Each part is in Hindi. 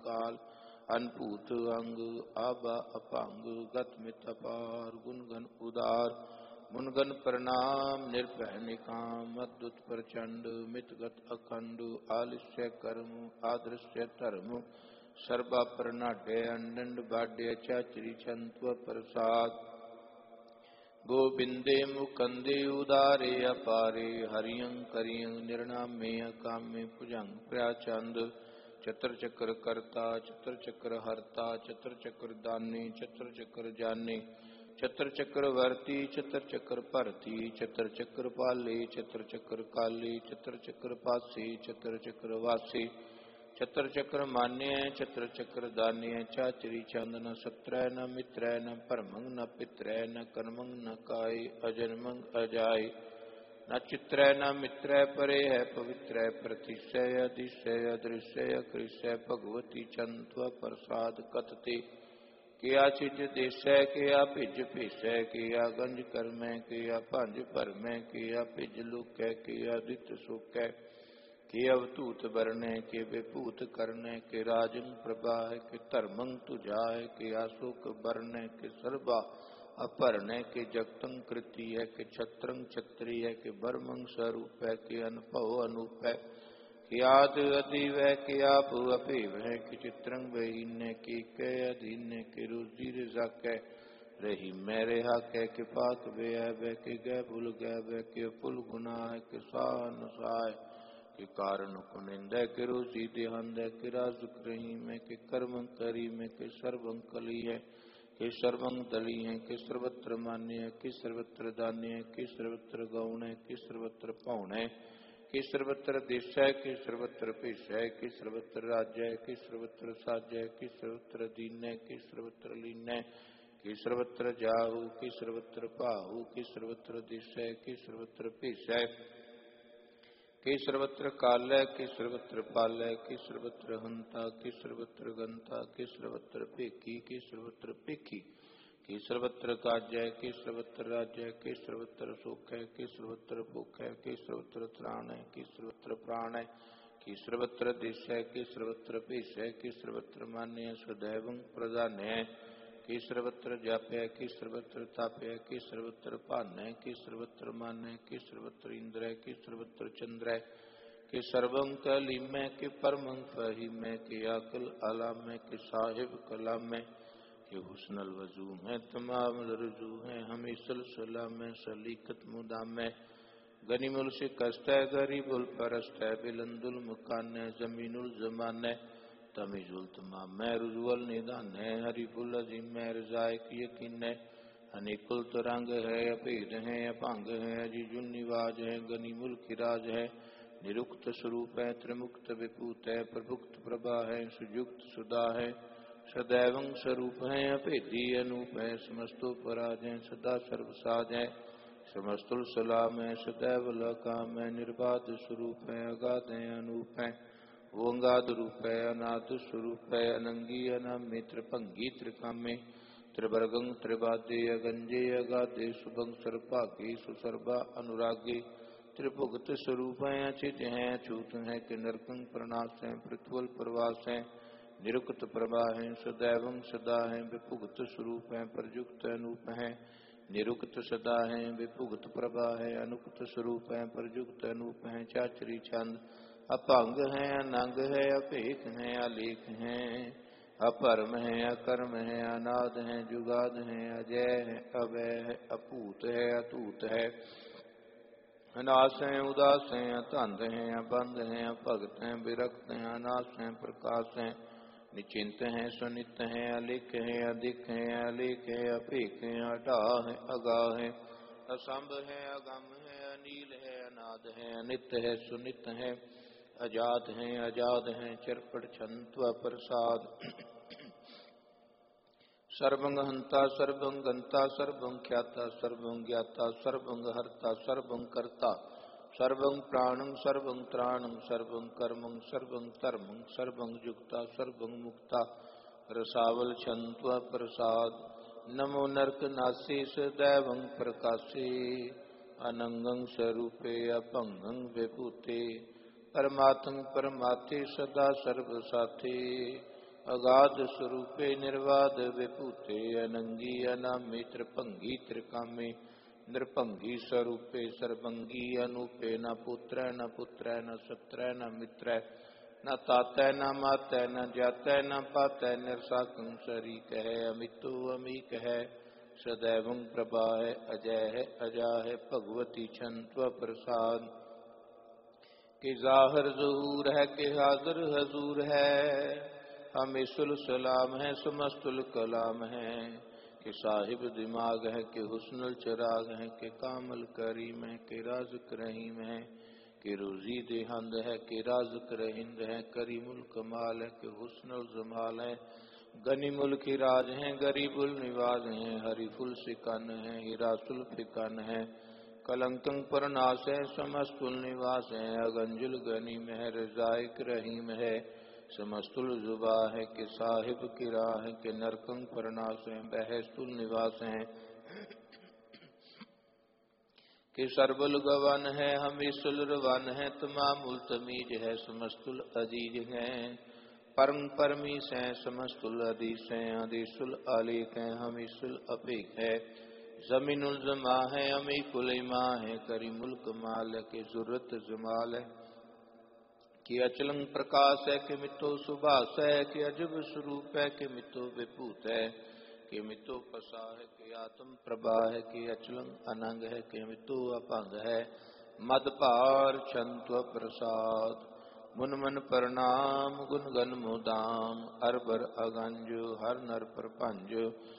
काल अनपूत अंग आबा अपांग गत मित अपार गुणगन उदार मुनगन प्रणाम निर्भय निकाम अद्भुत प्रचंड मितगत अखंड आलिश्य कर्म आदृश्य धर्म सर्वा प्रनाड्य अंड बाड्य चाचरी छंत्व प्रसाद गोविंदे मुकंदे उदारे अपारे हरियं करियं निर्नामे कामे भुजंग प्रचंड चतर चक्र कर्ता चतर चक्र हर्ता चतर चक्र दानी चतर चक्र जाने चतर चक्र वर्ती चतर चक्र भरती चतर चक्र पाले चतर चक्र काले चतर चक्र पासे चतर चक्र वासे चतर चक्र मान्य चतर चक्र दान्य चाचरी चंद न सत्रय न मित्रय न परमंग न पित्रय न कर्मंग न काय अजन्मंग अजाय न चित्रय न मित्रय परे है पवित्रय प्रतिशय अधिशय अदृश्य कृष्य भगवती चंत्व प्रसाद कथते किया चिज देशै किया भिज भेसै किया गंज करमै किया भंज भरमै किया भिज लुकै किया दित सुकै के अवधूत बरनै के विभूत करनै के राजं प्रभाय के धर्मं तुझाय के आशोक बरनै के सर्वा अपरनै के जगतं कृति है के छत्रं छत्री है के बर्मं स्वरूप है के अनुभव अनूप है कि आद अदीव है कि आप अभेव है कि चित्रंग बहीन की कै अधीन के रोजी रजाक रही मैं रेहा कह के पाक बह के गै भूल गह बह के पुल गुना है कि सान साय के कारण कुनिंद के रोजी देहंद के राजुक रही में के कर्म करी में के सर्वं कली है कि सर्वं दली है कि सर्वत्र मान्य है कि सर्वत्र दान्य है कि सर्वत्र गौण है कि सर्वत्र पौण है कि सर्वत्र देश है कि सर्वत्र पेश है कि सर्वत्र राज्य है कि सर्वत्र साज्य है कि सर्वत्र दीन है कि सर्वत्र लीन है कि सर्वत्र जाहु कि सर्वत्र पाहु कि सर्वत्र देश है कि सर्वत्र पेश है कि सर्वत्र काल है कि सर्वत्र पाल है कि सर्वत्र हंता कि सर्वत्र गंता कि सर्वत्र पेखी कि सर्वत्र पेखी कि सर्वत्र काज है कि सर्वत्र राज्य है कि सर्वत्र सुख है कि सर्वत्र भूख है कि सर्वत्र त्राण है कि सर्वत्र प्राण है कि सर्वत्र देश है कि सर्वत्र पेश है कि सर्वत्र मान्य है सदैवं प्रधान है कि सर्वत्र जाप्य है कि सर्वत्र ताप्य है कि सर्वत्र पान है कि सर्वत्र मान है कि सर्वत्र इंद्र है कि सर्वत्र चंद्र है कि सर्वं कलीम है कि परमं फहीम है कि अकल आलाम है कि साहिब कलाम है कि हुस्नल वजू है तमाम रजू है हमेशल सलाम है सलीकत मुदाम है गनीमुल से कष्ट है गरीबुल परस्त है बिलंदुल मकान है जमीनुल जमान है तमीजुल तमाम है रुजुअल निदान है हरिफुल अजीम है रजायक यकीन है अनिकुल तरंग है अभेद है अभंग है अजीजुल निवाज है गनीमुल किराज है निरुक्त स्वरूप है त्रिमुक्त विभूत है प्रभुक्त प्रभा है सुयुक्त सुधा है सदैवं स्वरूप है अभेदी अनूप है समस्तो पराज है सदा सर्वसाज है समस्तुल सलाम है सदैव लकाम है निर्बाध स्वरूप है अगाध है अनूप है ओंगाद रूप है अनाथ स्वरूप है अनंगी अनामी त्रिभंगी त्रिकामे त्रिवर्गं त्रिवादे अगंजे अगाधे शुभं सर्वभागी सुसर्वा अनुरागी त्रिभुक्त स्वरूप है अचित है अछूत है कि नरकं प्रणाश है पृथ्वल प्रवास है निरुक्त प्रभा है सदैवं सदा है विभुक्त स्वरूप है प्रयुक्त अनूप है निरुक्त सदा है विभुक्त प्रभा है अनुक्त स्वरूप है प्रयुक्त अनूप है चाचरी छंद अपंग है अनंग है अपेख है अलेख है अपरम है अकर्म है अनाद है जुगाद है अजय है अवय है अपूत है अतूत है अनास है उदास है अतंध है अबंध है भगत है विरक्त है अनास है प्रकाश है निचिंत है सुनित है अलिख है अधिक है अलेख है अपेख है अटा है अगा है असंभ है अगम है अनील है अनाद है अनित्य है सुनित है अजात है अजाद है चरपट छंत्व प्रसाद सर्वं हंता सर्वं गंता सर्वं ख्याता सर्वं ज्ञाता सर्वं हर्ता सर्वं कर्ता सर्वं प्राणं सर्वं त्राणं सर्वं कर्मं सर्वं धर्मं सर्वं युक्ता सर्वं मुक्ता रसावल छंत्व प्रसाद नमो नरक नासी सदैवं प्रकाशे अनंगं स्वरूपे अपंगं विभूते परमात्म परमात्मे सदा सर्व साथे अगाध स्वरूपे निर्वाद विभूते अनंगी अनामे त्रिभंगी त्रिकामे नृभंगी स्वरूपे सर्वंगी अनूपे न पुत्र न सत्र न मित्र न तातै न मातै न जातै न पातै निरसाकं शरीक है अमितो अमीक है सदैवं प्रभा है अजय है अजा है भगवती छंत्व प्रसाद के जाहिर ज़हूर है के हाजिर हजूर है हमें सुल सलाम है समस्तुल कलाम है कि साहिब दिमाग है कि हुस्नुल चिराग है कि कामल करीम है कि राज़िक रहीम है कि रोज़ी देहंद है कि राज़िक रहिंद है करीमुल कमाल है कि हुस्नुल जमाल है गनीमुल खिराज है गरीबुल निवाज है हरीफुल सिकन है हिरासुल फिकन है कलंकं परनाश है समस्तुल निवास है अगंजुल गनीम है रजाइक रहीम है समस्तुल जुबा है कि साहिब की राह है कि नरकंग परनाश है बहस्तुल निवास है कि सरबुल गवन है हमीसुल रवन है तमामुल तमीज है समस्तुल अजीज है परम परमीस है समस्तुल अदीस है अदीसुल आलिक है हमीसुल अपेक है जमीनुल जमा है अमीकुल इमा है करीमुल कमाल है कि जुर्रत जमाल है कि अचलंग प्रकाश है कि मितो सुभाष है कि अजब स्वरूप है कि मितो विभूत है कि मितो पसा है कि आत्म प्रभा है कि अचलंग अनंग है कि मितो अपंग है मद पार छंत्व प्रसाद मुन मन प्रणाम गुण गण मुदाम अरबर अगंज हर नर प्रपंज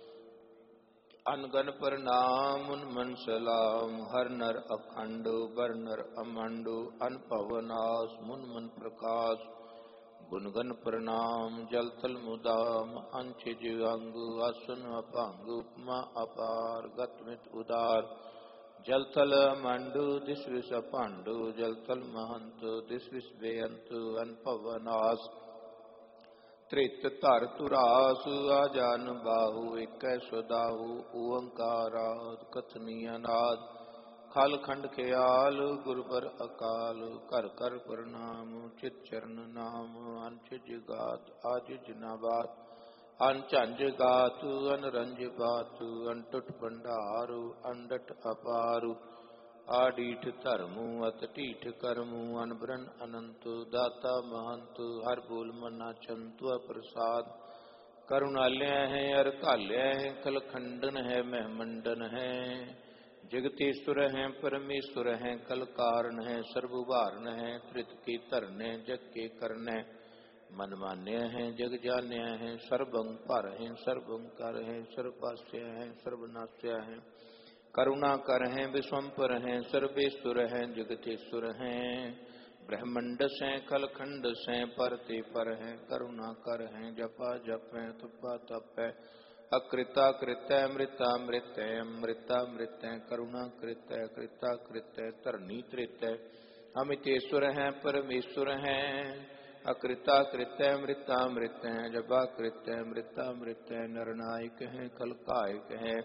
अनगन प्रणाम उन मन सलाम हर नर अखंडो बर नर अमंडो अनपवनाश मुन मन प्रकाश गुणगन प्रणाम जल थल मुदाम अंश जीवांग आसन अपांग उपमा अपार गतमित उदार जल थल मंडो दिस विष पांडो जल थल महंत दिस विष बेअंत अनपवनाश त्रित धर तुरास आजान बाहु एक स्वदाहु ओंकाराद कथनी अनाद खल खंड ख्याल गुरबर अकाल कर कर प्रणाम चित चरण नाम अनचिज गात आजिज नाबात अनचंज गात अनरंज बात अनटुट भंडारु अंडट अपारु आडीठ धर्मु अतटीठ करमु अनबरन अनंत दाता महंत हर बोल मना चंतु प्रसाद करुणालय है अरकालय है कलखंडन है महमंडन है जगतीश्वर है परमेश्वर है कल कारण है सर्वभारण है त्रित के तरने जग के करने मन मान्य है जग जान्य है सर्वं पर है सर्वं कर है सर्वपास्य है सर्वनाश्य है करुणा कर हैं विश्वम्पर हैं सर्वेश्वर हैं जगतेश्वर हैं ब्रह्मंड से खलखंड से परते पर हैं करुणा कर हैं जपा जप है तपा तप है अकृता कृत्य मृता मृत्य अमृता मृत्य करुणा कृत्य कृता कृत्य तरणी तृत्य अमितेश्वर हैं परमेश्वर हैं अकृता कृत्य मृता मृत्य जपा कृत्य मृता मृत्य नरनायक हैं कलकायक हैं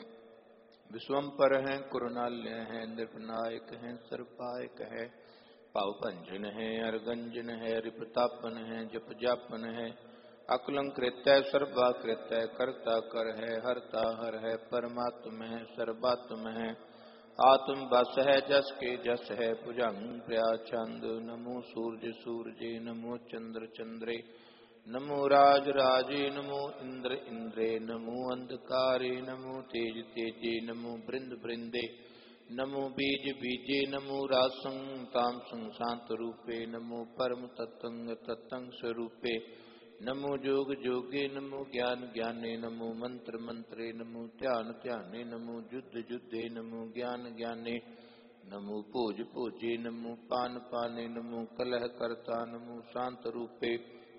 विश्वम्पर है कुरुणालय है नृपनायक है सर्पायक है पावभंजन है अर्गंजन है रिपतापन है जप जापन है अकलंकृत है सर्वाकृत है कर्ता कर है हरता हर है परमात्म है सर्वात्म है आत्म बस है जस के जस है भुजंग प्रिया चंद नमो सूर्य सूर्य नमो चंद्र चंद्रे नमो राज राजे नमो इंद्र इंद्रे नमो अंधकारे नमो तेज तेजे नमो बृंद बृंदे नमो बीज बीजे नमो रासं तामसं शांत रूपे नमो परम तत्तंग तत्तंग स्वरूपे नमो जोग जोगे नमो ज्ञान ज्ञाने नमो मंत्र मंत्रे नमो ध्यान ध्याने नमो युद्ध युद्धे नमो ज्ञान ज्ञाने नमो भोज भोजे नमो पान पाने नमो कलह कर्ता नमो शांत रूपे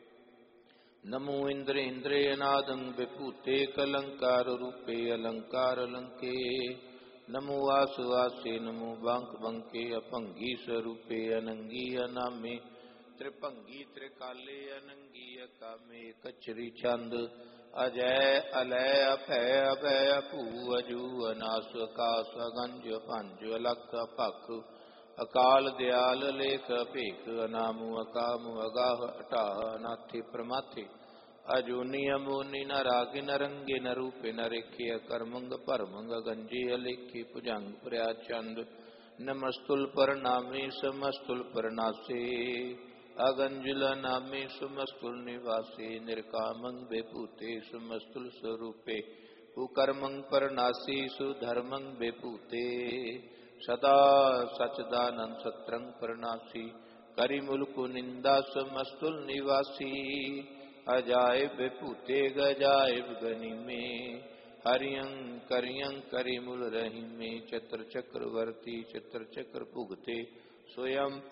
नमो इंद्र इंद्रे अनादं विभूते कलंकार रूपे अलंकार अलंके नमो वास वासे नमो बांक बंके अपंगी स्वरूपे अनंगी अनामे त्रिभंगी त्रिकाले अनंगी अकामे कचरी चंद अजय अलय अभय अभय अपू अजू अनास कास अगंज पंज अलख पख अकाल दयाल लेख भेख अनामु अकामु अगाह अटाह अनाथे प्रमाथे अजूनि अमूनि न रागे न रंगे न रूपे न रेखे अकर्मंग परमंग गंजे अलेखे पुजंग प्रयाचंद नमस्तुल पर नामे समस्तुल पर नासे अगंजुल नामे सुमस्तुल निवासे निर्कामंग बेपूते सुमस्तुल स्वरूपे कुकर्मंग पर नासी सुधर्मंग बेपूते सदा सचदानंद सत्रंग परनासी करिमुलकु निंदा समस्तुल निवासी अजाय बेपूते गजाय गनि में हरियं करियं करिमुल रही में चत्र चक्रवर्ती चत्र चक्र पुगते स्वयं